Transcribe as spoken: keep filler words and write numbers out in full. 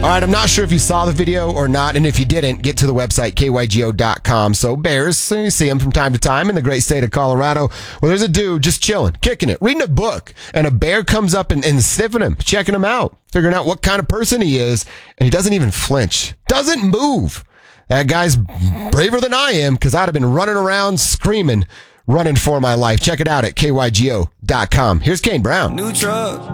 All right, I'm not sure if you saw the video or not, and if you didn't, get to the website, K Y G O dot com. So bears, you see them from time to time in the great state of Colorado, where there's a dude just chilling, kicking it, reading a book, and a bear comes up and, and sniffing him, checking him out, figuring out what kind of person he is, and he doesn't even flinch, doesn't move. That guy's braver than I am, because I'd have been running around screaming, running for my life. Check it out at K Y G O dot com. Here's Kane Brown. New truck.